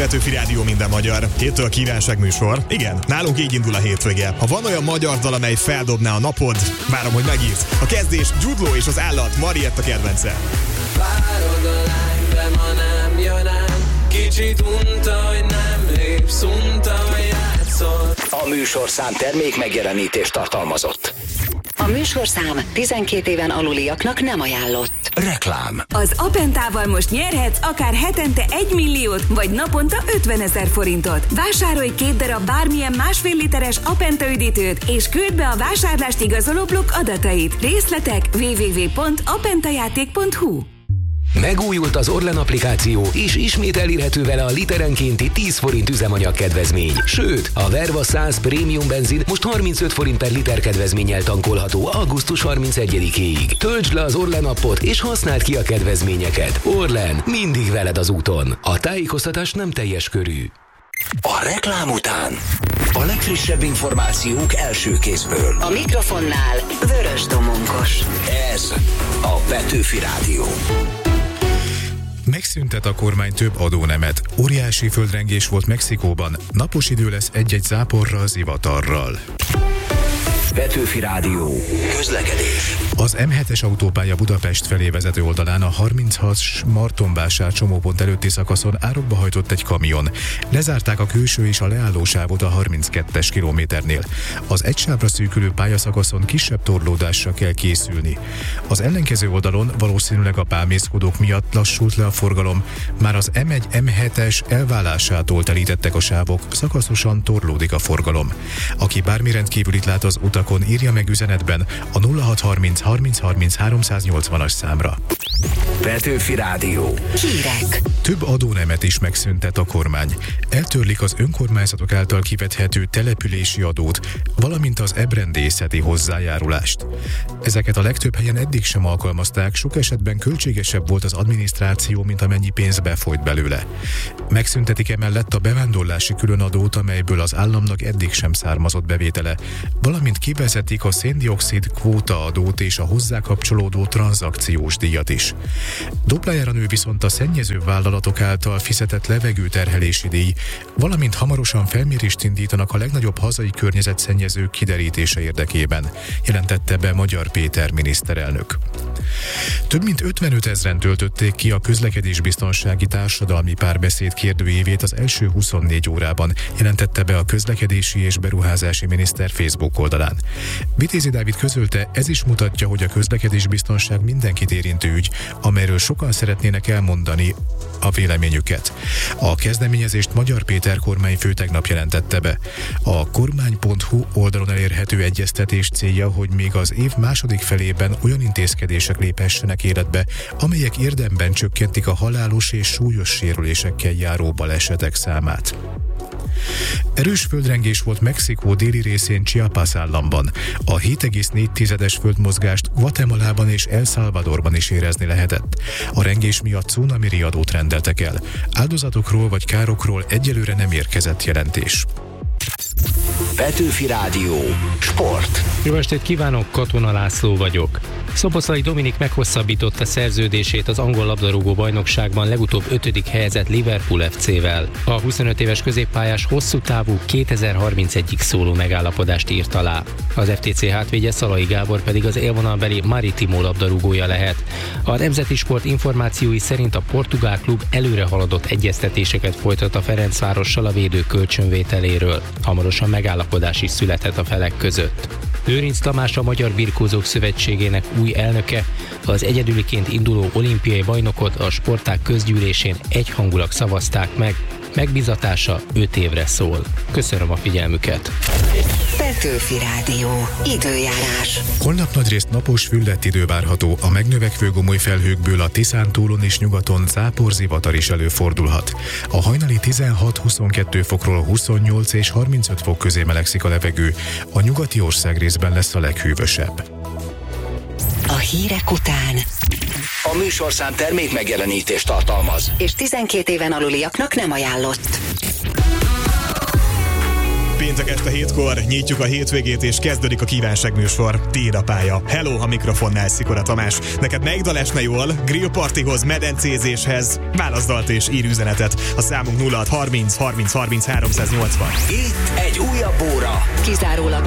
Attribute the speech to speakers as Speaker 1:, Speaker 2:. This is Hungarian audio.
Speaker 1: Petőfi Rádió minden magyar. Héttől kívánság műsor. Igen, nálunk így indul a hétvége. Ha van olyan magyar dal, amely feldobná a napod, várom, hogy megírsz. A kezdés Jude Law és az állat, Marietta kedvence.
Speaker 2: Várod a lány, de ma nem jön el. Kicsit unta, hogy nem lépsz, unta, hogy játszol.
Speaker 3: A műsorszám termék megjelenítést tartalmazott.
Speaker 4: A műsorszám 12 éven aluliaknak nem ajánlott.
Speaker 3: Reklám.
Speaker 5: Az Apentával most nyerhetsz akár hetente 1 milliót, vagy naponta 50 000 forintot. Vásárolj 2 darab bármilyen 1,5 literes Apenta üdítőt, és küld be a vásárlást igazoló blokk adatait. Részletek www.apentajáték.hu.
Speaker 3: Megújult az Orlen applikáció, és ismét elérhető vele a literenkénti 10 forint üzemanyag kedvezmény. Sőt, a Verva 100 Premium benzin most 35 forint per liter kedvezménnyel tankolható augusztus 31-éig. Töltsd le az Orlen appot, és használd ki a kedvezményeket. Orlen, mindig veled az úton. A tájékoztatás nem teljes körű. A reklám után a legfrissebb információk első kézből.
Speaker 4: A mikrofonnál Vörös Domonkos.
Speaker 3: Ez a Petőfi Rádió.
Speaker 6: Megszüntet a kormány több adónemet. Óriási földrengés volt Mexikóban. Napos idő lesz egy-egy záporral, zivatarral.
Speaker 3: Petőfi Rádió. Közlekedés.
Speaker 6: Az M7-es autópálya Budapest felé vezető oldalán a 36-s Martonvásár csomópont előtti szakaszon árokba hajtott egy kamion. Lezárták a külső és a leállósávot a 32-es kilométernél. Az egy sávra szűkülő pályaszakaszon kisebb torlódásra kell készülni. Az ellenkező oldalon valószínűleg a pálmészkodók miatt lassult le a forgalom. Már az M1-M7-es elválásától telítettek a sávok, szakaszosan torlódik a forgalom. Aki bármi rendkívülit lát az utakon, írja meg üzenetben a 0630 30 30 380-as számra.
Speaker 3: Petőfi Rádió.
Speaker 4: Hírek.
Speaker 6: Több adónemet is megszüntet a kormány. Eltörlik az önkormányzatok által kivethető települési adót, valamint az ebrendészeti hozzájárulást. Ezeket a legtöbb helyen eddig sem alkalmazták, sok esetben költségesebb volt az adminisztráció, mint amennyi pénz befolyt belőle. Megszüntetik emellett a bevándorlási különadót, amelyből az államnak eddig sem származott bevétele, valamint kivezetik a szén-dioxid kvótaadót és a hozzá kapcsolódó tranzakciós díjat is. Duplájára nő viszont a szennyező vállalatok által fizetett levegőterhelési díj, valamint hamarosan felmérést indítanak a legnagyobb hazai környezetszennyezők kiderítése érdekében, jelentette be Magyar Péter miniszterelnök. Több mint 55 000-en töltötték ki a közlekedésbiztonsági társadalmi párbeszéd kérdőívét az első 24 órában, jelentette be a közlekedési és beruházási miniszter Facebook oldalán. Vitézi Dávid közölte, ez is mutatja, hogy a közlekedésbiztonság mindenkit érintő ügy, amelyről sokan szeretnének elmondani a véleményüket. A kezdeményezést Magyar Péter kormányfő tegnap jelentette be. A kormány.hu oldalon elérhető egyeztetés célja, hogy még az év második felében olyan intézkedések léphessenek életbe, amelyek érdemben csökkentik a halálos és súlyos sérülésekkel járó balesetek számát. Erős földrengés volt Mexikó déli részén Chiapas államban. A 7,4-es földmozgást Guatemalában és El Salvadorban is érezni lehetett. A rengés miatt cunami riadót rendeltek el. Áldozatokról vagy károkról egyelőre nem érkezett jelentés.
Speaker 3: Petőfi Rádió. Sport.
Speaker 7: Jó estét kívánok, Katona László vagyok. Szoboszlai Dominik meghosszabbította szerződését az angol labdarúgó bajnokságban legutóbb 5. helyezett Liverpool FC-vel. A 25 éves középpályás hosszú távú 2031-ig szóló megállapodást írt alá. Az FTC hátvédje Szalai Gábor pedig az élvonalbeli Maritimo labdarúgója lehet. A Nemzeti Sport információi szerint a portugál klub előre haladott egyeztetéseket folytat a Ferencvárossal a védő kölcsönvételéről. Hamarosan megállapodás is születhet a felek között. Lőrinc Tamás, a Magyar Birkózók Szövetségének új elnöke, az egyedüliként induló olimpiai bajnokot a sportág közgyűlésén egyhangulag szavazták meg, megbízatása 5 évre szól. Köszönöm a figyelmüket!
Speaker 4: Petőfi Rádió. Időjárás.
Speaker 6: Holnap nagyrészt napos, füllett idő várható, a megnövekvő gomoly felhőkből a Tiszántúlon és nyugaton záporzivatar is előfordulhat. A hajnali 16-22 fokról 28 és 35 fok közé melegszik a levegő, a nyugati ország részben lesz a leghűvösebb.
Speaker 4: A hírek után
Speaker 3: A műsorszám termék megjelenítést tartalmaz.
Speaker 4: és 12 éven aluliaknak nem ajánlott.
Speaker 1: Péntek este 7-kor nyitjuk a hétvégét, és kezdődik a kívánságműsor. Tiéd a pálya. Hello, a mikrofonnál Szikora Tamás. Neked melyik dal esne jól? Grillpartihoz, medencézéshez? Válaszd dalt és ír üzenetet. A számunk 0630 30 30 380.
Speaker 3: Itt egy újabb óra.
Speaker 4: Kizárólag